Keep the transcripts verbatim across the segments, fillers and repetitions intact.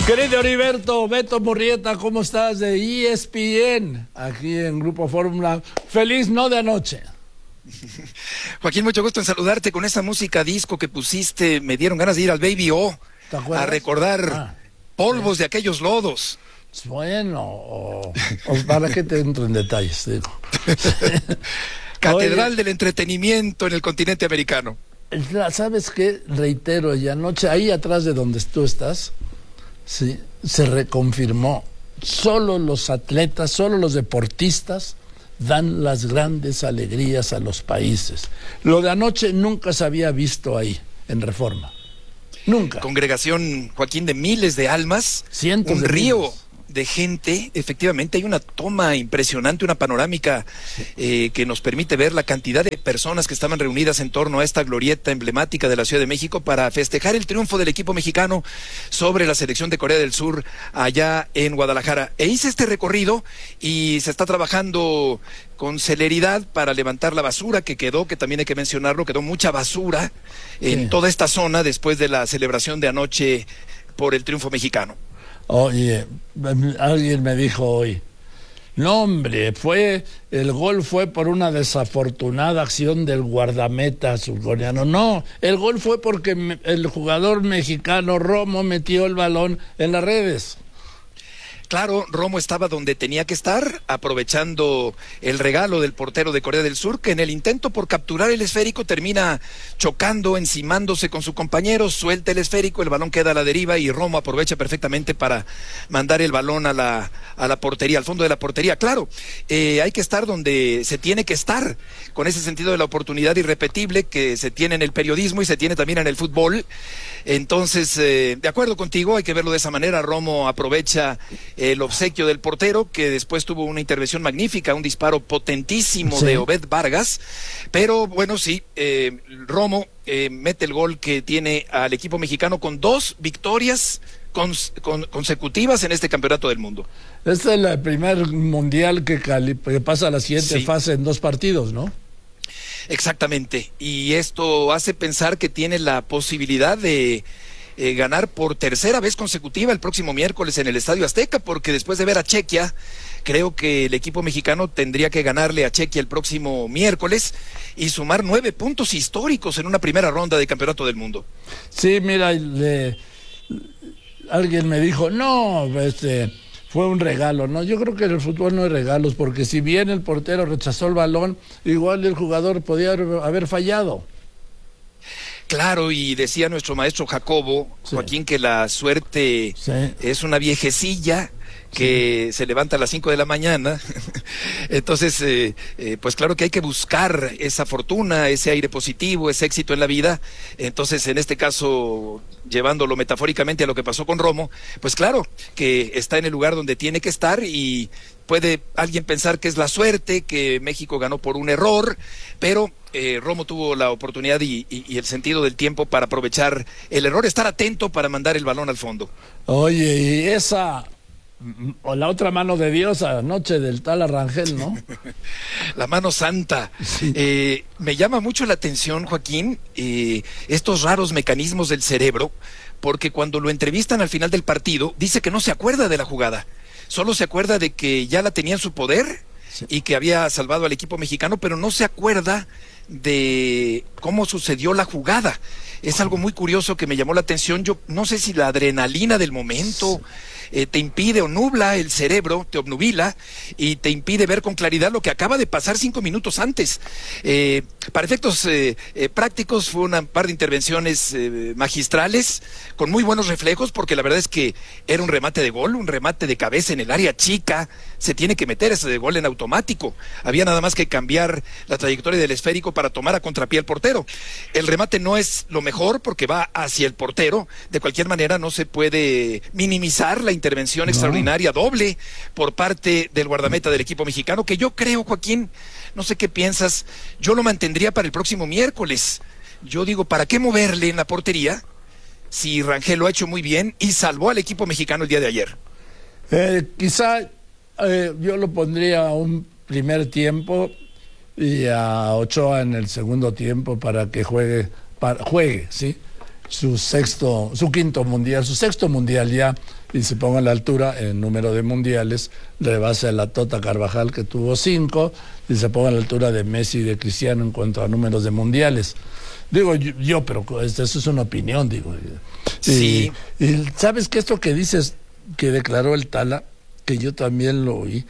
Querido Heriberto, Beto Murrieta, ¿cómo estás? De E S P N, aquí en Grupo Fórmula. Feliz no de anoche. Joaquín, mucho gusto en saludarte con esa música disco que pusiste. Me dieron ganas de ir al Baby O a recordar ah, polvos sí. de aquellos lodos. Bueno, o, o para que te entro en detalles, digo. Catedral Oye, del entretenimiento en el continente americano. ¿Sabes qué? Reitero, y anoche, ahí atrás de donde tú estás, sí, se reconfirmó. Solo los atletas, solo los deportistas dan las grandes alegrías a los países. Lo de anoche nunca se había visto ahí, en Reforma. Nunca. Congregación, Joaquín, de miles de almas. Cientos un de río. miles. de gente, efectivamente hay una toma impresionante, una panorámica eh, que nos permite ver la cantidad de personas que estaban reunidas en torno a esta glorieta emblemática de la Ciudad de México para festejar el triunfo del equipo mexicano sobre la selección de Corea del Sur allá en Guadalajara. E hice este recorrido y se está trabajando con celeridad para levantar la basura que quedó, que también hay que mencionarlo, quedó mucha basura en sí. toda esta zona después de la celebración de anoche por el triunfo mexicano. Oye, alguien me dijo hoy, no hombre, fue, el gol fue por una desafortunada acción del guardameta surcoreano. No, el gol fue porque el jugador mexicano Romo metió el balón en las redes. Claro, Romo estaba donde tenía que estar, aprovechando el regalo del portero de Corea del Sur, que en el intento por capturar el esférico termina chocando, encimándose con su compañero, suelta el esférico, el balón queda a la deriva y Romo aprovecha perfectamente para mandar el balón a la, a la portería, al fondo de la portería. Claro, eh, hay que estar donde se tiene que estar, con ese sentido de la oportunidad irrepetible que se tiene en el periodismo y se tiene también en el fútbol. Entonces, eh, de acuerdo contigo, hay que verlo de esa manera. Romo aprovecha el obsequio del portero, que después tuvo una intervención magnífica, un disparo potentísimo sí. de Obed Vargas, pero bueno, sí, eh, Romo eh, mete el gol que tiene al equipo mexicano con dos victorias cons con consecutivas en este campeonato del mundo. Este es el primer mundial que, que pasa a la siguiente sí. fase en dos partidos, ¿no? Exactamente, y esto hace pensar que tiene la posibilidad de Eh, ganar por tercera vez consecutiva el próximo miércoles en el Estadio Azteca, porque después de ver a Chequia, creo que el equipo mexicano tendría que ganarle a Chequia el próximo miércoles y sumar nueve puntos históricos en una primera ronda de Campeonato del Mundo. Sí, mira, le, alguien me dijo, no, este, fue un regalo, ¿no? Yo creo que en el fútbol no hay regalos, porque si bien el portero rechazó el balón, igual el jugador podía haber fallado. Claro, y decía nuestro maestro Jacobo, sí. Joaquín, que la suerte sí. es una viejecilla que sí. se levanta a las cinco de la mañana. Entonces, eh, eh, pues claro que hay que buscar esa fortuna, ese aire positivo, ese éxito en la vida. Entonces, en este caso, llevándolo metafóricamente a lo que pasó con Romo, pues claro que está en el lugar donde tiene que estar y puede alguien pensar que es la suerte, que México ganó por un error, pero eh, Romo tuvo la oportunidad y, y, y el sentido del tiempo para aprovechar el error, estar atento para mandar el balón al fondo. Oye, y esa, o la otra mano de Dios anoche del tal Arrangel, ¿no? La mano santa. Sí. Eh, me llama mucho la atención, Joaquín, eh, estos raros mecanismos del cerebro, porque cuando lo entrevistan al final del partido, dice que no se acuerda de la jugada. Solo se acuerda de que ya la tenía en su poder sí. y que había salvado al equipo mexicano, pero no se acuerda de cómo sucedió la jugada. Es algo muy curioso que me llamó la atención. Yo no sé si la adrenalina del momento eh, te impide o nubla el cerebro, te obnubila y te impide ver con claridad lo que acaba de pasar cinco minutos antes. Eh, para efectos eh, eh, prácticos fue una par de intervenciones eh, magistrales con muy buenos reflejos, porque la verdad es que era un remate de gol, un remate de cabeza en el área chica. Se tiene que meter ese de gol en automático. Había nada más que cambiar la trayectoria del esférico para tomar a contrapié al portero. El remate no es lo mejor porque va hacia el portero. De cualquier manera no se puede minimizar la intervención no. extraordinaria doble por parte del guardameta del equipo mexicano, que yo creo, Joaquín, no sé qué piensas, yo lo mantendría para el próximo miércoles. Yo digo, ¿para qué moverle en la portería si Rangel lo ha hecho muy bien y salvó al equipo mexicano el día de ayer? Eh, quizá eh, yo lo pondría a un primer tiempo y a Ochoa en el segundo tiempo para que juegue, para, juegue, ¿sí? su sexto, su quinto mundial, su sexto mundial ya, y se ponga a la altura en número de mundiales, rebasa a la Tota Carvajal, que tuvo cinco, y se ponga a la altura de Messi y de Cristiano en cuanto a números de mundiales. Digo yo, yo pero eso es una opinión, digo. Sí. Y, y sabes que esto que dices, que declaró el Tala, que yo también lo oí,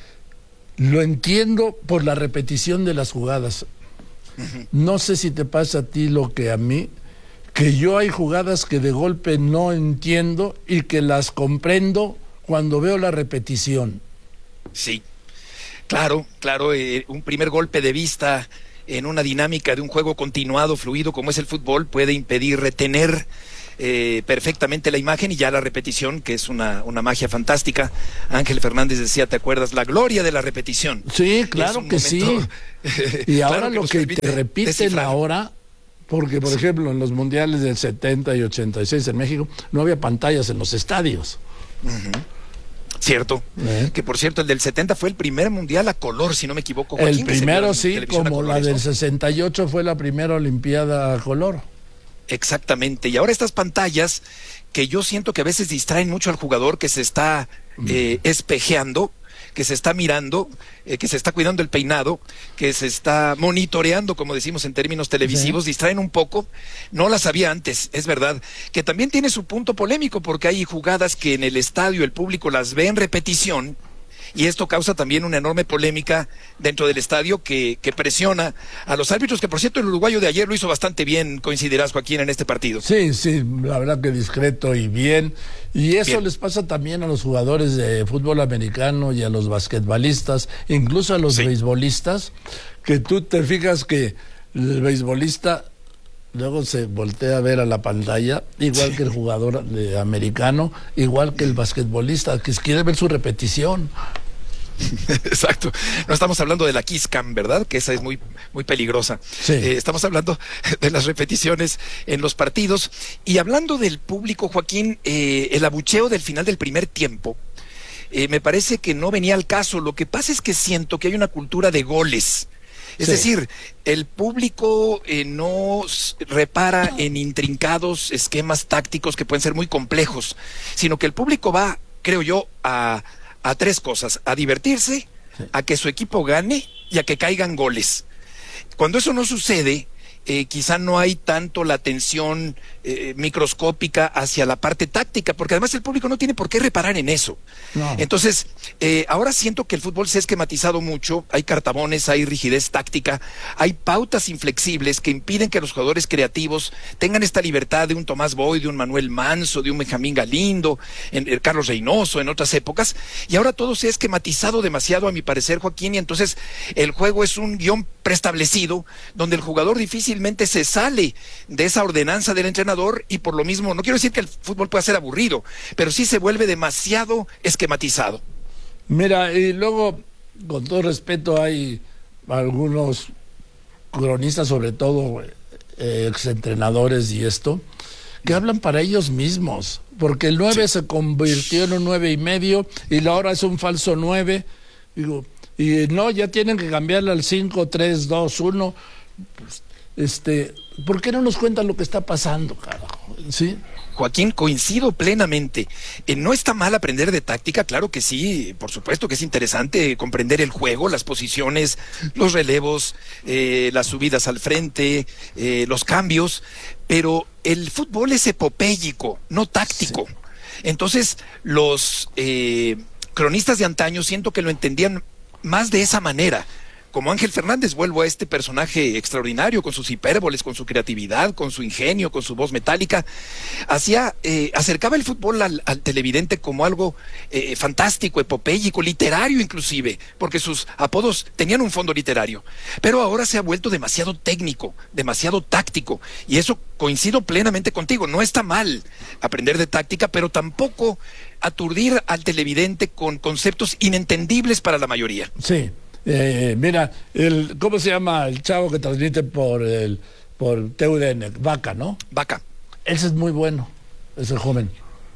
lo entiendo por la repetición de las jugadas. Uh-huh. No sé si te pasa a ti lo que a mí, que yo hay jugadas que de golpe no entiendo y que las comprendo cuando veo la repetición. Sí, claro, claro, eh, un primer golpe de vista en una dinámica de un juego continuado, fluido como es el fútbol, puede impedir retener Eh, perfectamente la imagen, y ya la repetición, que es una, una magia fantástica. Ángel Fernández decía, ¿te acuerdas? La gloria de la repetición. Sí, claro que momento, sí. Y ahora claro lo que, que te repiten descifrar. Ahora, porque por sí. ejemplo en los mundiales del setenta y ochenta y seis en México no había pantallas en los estadios. Uh-huh. Cierto, ¿Eh? que por cierto el del setenta fue el primer mundial a color, si no me equivoco, Joaquín. El primero sí, como la del sesenta y ocho fue la primera olimpiada a color. Exactamente, y ahora estas pantallas que yo siento que a veces distraen mucho al jugador que se está eh, espejeando, que se está mirando, eh, que se está cuidando el peinado, que se está monitoreando, como decimos en términos televisivos, sí. distraen un poco. No las había antes, es verdad, que también tiene su punto polémico, porque hay jugadas que en el estadio el público las ve en repetición, y esto causa también una enorme polémica dentro del estadio que, que presiona a los árbitros, que por cierto el uruguayo de ayer lo hizo bastante bien, coincidirás, Joaquín, en este partido. Sí, sí, la verdad que discreto y bien, y eso bien. Les pasa también a los jugadores de fútbol americano y a los basquetbolistas, incluso a los sí. beisbolistas, que tú te fijas que el beisbolista luego se voltea a ver a la pantalla, igual sí. que el jugador de americano, igual que el basquetbolista, que quiere ver su repetición. Exacto. No estamos hablando de la Kiss Cam, ¿verdad? Que esa es muy, muy peligrosa. Sí. Eh, estamos hablando de las repeticiones en los partidos. Y hablando del público, Joaquín, eh, el abucheo del final del primer tiempo, eh, me parece que no venía al caso. Lo que pasa es que siento que hay una cultura de goles. Es sí. decir, el público eh, no repara en intrincados esquemas tácticos que pueden ser muy complejos, sino que el público va, creo yo, a, a tres cosas: a divertirse, sí. a que su equipo gane y a que caigan goles. Cuando eso no sucede, eh, quizá no hay tanto la atención eh, microscópica hacia la parte táctica, porque además el público no tiene por qué reparar en eso. No. Entonces, eh, ahora siento que el fútbol se ha esquematizado mucho, hay cartabones, hay rigidez táctica, hay pautas inflexibles que impiden que los jugadores creativos tengan esta libertad de un Tomás Boy, de un Manuel Manso, de un Benjamín Galindo, en, en Carlos Reynoso, en otras épocas, y ahora todo se ha esquematizado demasiado, a mi parecer, Joaquín, y entonces el juego es un guión preestablecido, donde el jugador difícilmente se sale de esa ordenanza del entrenador, y por lo mismo, no quiero decir que el fútbol pueda ser aburrido, pero sí se vuelve demasiado esquematizado. Mira, y luego, con todo respeto, hay algunos cronistas, sobre todo eh, exentrenadores y esto, que hablan para ellos mismos, porque el nueve sí. se convirtió en un nueve y medio, y ahora es un falso nueve, digo, y no, ya tienen que cambiarle al cinco, tres, dos, uno. Pues, este, ¿por qué no nos cuentan lo que está pasando, carajo? ¿Sí? Joaquín, coincido plenamente. Eh, no está mal aprender de táctica, claro que sí, por supuesto que es interesante comprender el juego, las posiciones, los relevos, eh, las subidas al frente, eh, los cambios, pero el fútbol es epopéyico, no táctico. Sí. Entonces, los eh, cronistas de antaño siento que lo entendían más de esa manera. Como Ángel Fernández, vuelvo a este personaje extraordinario, con sus hipérboles, con su creatividad, con su ingenio, con su voz metálica, hacía, eh, acercaba el fútbol al, al televidente como algo eh, fantástico, epopéyico, literario inclusive, porque sus apodos tenían un fondo literario. Pero ahora se ha vuelto demasiado técnico, demasiado táctico, y eso coincido plenamente contigo. No está mal aprender de táctica, pero tampoco aturdir al televidente con conceptos inentendibles para la mayoría. Sí. Eh, mira, el, ¿cómo se llama el chavo que transmite por el por T U D N? Vaca, ¿no? Vaca. Ese es muy bueno, ese joven.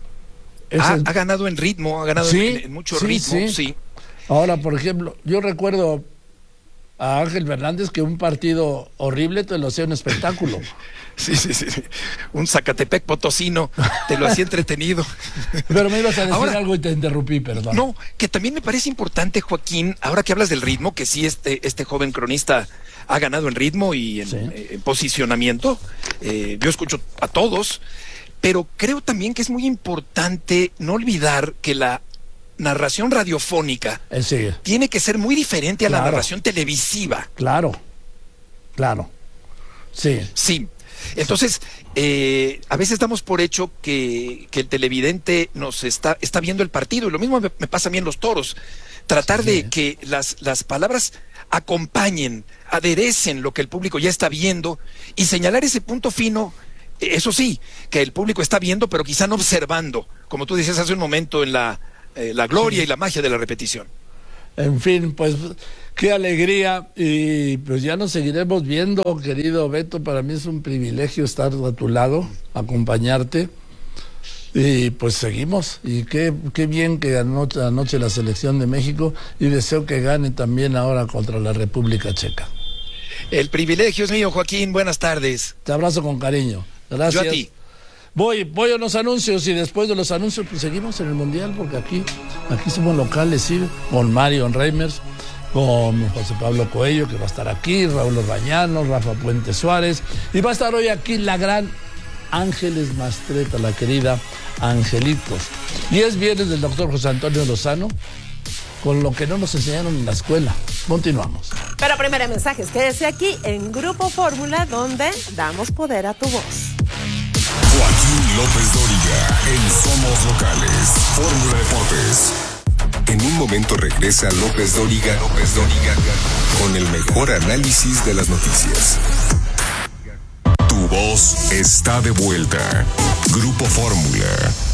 Ese ha, es... ha ganado en ritmo, ha ganado ¿Sí? en, en mucho sí, ritmo, sí. sí. Ahora, por ejemplo, yo recuerdo a Ángel Fernández que un partido horrible te lo hacía un espectáculo. Sí, sí, sí. Un Zacatepec potosino, te lo hacía entretenido. Pero me ibas a decir ahora, algo y te interrumpí, perdón. No, que también me parece importante, Joaquín, ahora que hablas del ritmo, que sí, este, este joven cronista ha ganado en ritmo y en, sí. eh, en posicionamiento. Eh, yo escucho a todos, pero creo también que es muy importante no olvidar que la narración radiofónica eh, sí. tiene que ser muy diferente a claro. la narración televisiva. Claro, claro. Sí. Sí. Entonces, eh, a veces damos por hecho que, que el televidente nos está, está viendo el partido, y lo mismo me, me pasa a mí en los toros. Tratar sí. de que las, las palabras acompañen, aderecen lo que el público ya está viendo y señalar ese punto fino, eso sí, que el público está viendo, pero quizá no observando, como tú decías hace un momento, en la, eh, la gloria sí. y la magia de la repetición. En fin, pues qué alegría, y pues ya nos seguiremos viendo, querido Beto. Para mí es un privilegio estar a tu lado, acompañarte, y pues seguimos, y qué, qué bien que anoche, anoche la selección de México, y deseo que gane también ahora contra la República Checa. El privilegio es mío, Joaquín, buenas tardes. Te abrazo con cariño. Gracias. Yo a ti. Voy, voy a los anuncios, y después de los anuncios pues seguimos en el Mundial, porque aquí, aquí somos locales, sí, con Mario Reimers, con José Pablo Coello, que va a estar aquí, Raúl Orbañano, Rafa Puente Suárez, y va a estar hoy aquí la gran Ángeles Mastreta, la querida Angelitos. Y es viernes del doctor José Antonio Lozano, con lo que no nos enseñaron en la escuela. Continuamos. Pero primero mensajes, quédese aquí en Grupo Fórmula, donde damos poder a tu voz. Joaquín López Dóriga en Somos Locales, Fórmula Deportes. En un momento regresa López Dóriga, López Dóriga, con el mejor análisis de las noticias. Tu voz está de vuelta. Grupo Fórmula.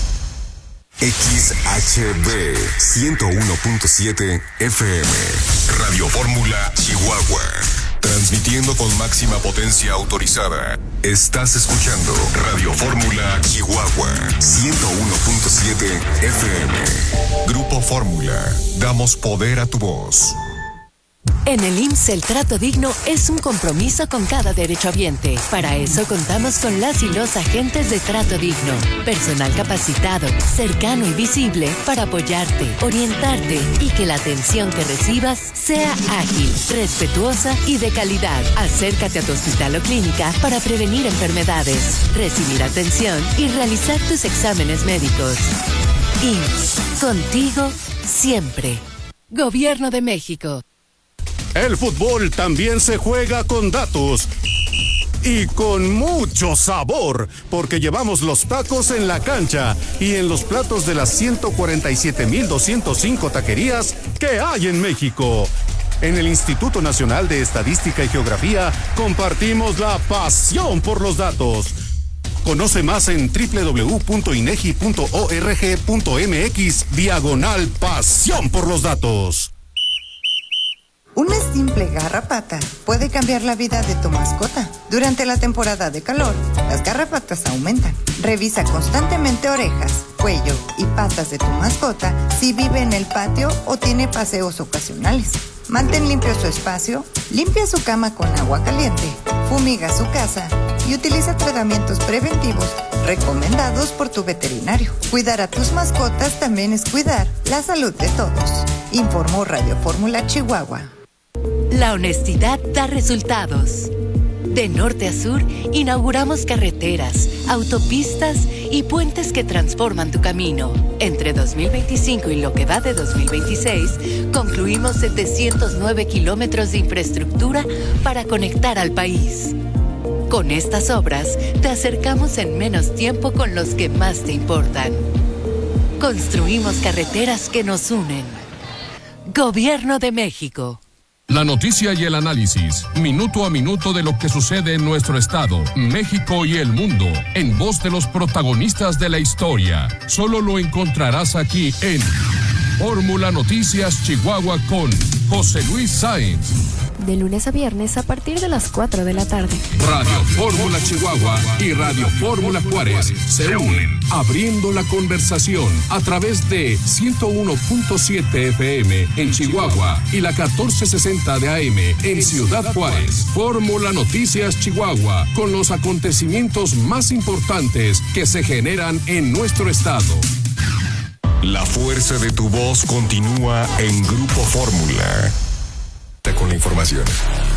X H B ciento uno punto siete F M. Radio Fórmula Chihuahua. Transmitiendo con máxima potencia autorizada. Estás escuchando Radio Fórmula Chihuahua ciento uno punto siete F M. Grupo Fórmula. Damos poder a tu voz. En el I M S S el trato digno es un compromiso con cada derechohabiente. Para eso contamos con las y los agentes de Trato Digno. Personal capacitado, cercano y visible para apoyarte, orientarte y que la atención que recibas sea ágil, respetuosa y de calidad. Acércate a tu hospital o clínica para prevenir enfermedades, recibir atención y realizar tus exámenes médicos. I M S S, contigo siempre. Gobierno de México. El fútbol también se juega con datos y con mucho sabor, porque llevamos los tacos en la cancha y en los platos de las ciento cuarenta y siete mil doscientos cinco taquerías que hay en México. En el Instituto Nacional de Estadística y Geografía compartimos la pasión por los datos. Conoce más en doble u doble u doble u punto inegi punto org punto mx diagonal pasión por los datos. Una simple garrapata puede cambiar la vida de tu mascota. Durante la temporada de calor, las garrapatas aumentan. Revisa constantemente orejas, cuello y patas de tu mascota si vive en el patio o tiene paseos ocasionales. Mantén limpio su espacio, limpia su cama con agua caliente, fumiga su casa y utiliza tratamientos preventivos recomendados por tu veterinario. Cuidar a tus mascotas también es cuidar la salud de todos. Informó Radio Fórmula Chihuahua. La honestidad da resultados. De norte a sur, inauguramos carreteras, autopistas y puentes que transforman tu camino. Entre dos mil veinticinco y lo que va de dos mil veintiséis, concluimos setecientos nueve kilómetros de infraestructura para conectar al país. Con estas obras, te acercamos en menos tiempo con los que más te importan. Construimos carreteras que nos unen. Gobierno de México. La noticia y el análisis, minuto a minuto de lo que sucede en nuestro estado, México y el mundo, en voz de los protagonistas de la historia. Solo lo encontrarás aquí en Fórmula Noticias Chihuahua con José Luis Sáenz. de lunes a viernes a partir de las cuatro de la tarde. Radio Fórmula Chihuahua y Radio Fórmula Juárez se unen, abriendo la conversación a través de ciento uno punto siete F M en Chihuahua y la catorce sesenta de A M en Ciudad Juárez. Fórmula Noticias Chihuahua, con los acontecimientos más importantes que se generan en nuestro estado. La fuerza de tu voz continúa en Grupo Fórmula. Con la información.